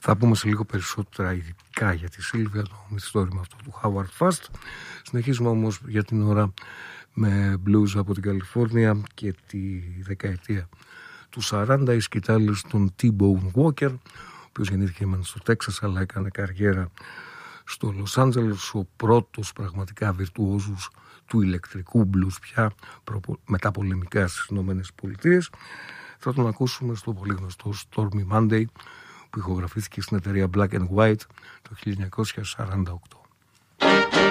Θα πούμε σε λίγο περισσότερα ειδικά για τη Σίλβια, το μυθιστόρημα αυτό του Howard Fast. Συνεχίζουμε όμως για την ώρα με blues από την Καλιφόρνια και τη δεκαετία του 40, οι σκητάλες των T-Bone Walker, ο οποίος γεννήθηκε στο Τέξας αλλά έκανε καριέρα στο Λος Άντζελες, ο πρώτος πραγματικά βιρτουόζους του ηλεκτρικού blues πια μετά πολεμικά στις Ηνωμένες Πολιτείες. Θα τον ακούσουμε στο πολύ γνωστό Stormy Monday που ηχογραφήθηκε στην εταιρεία Black and White το 1948.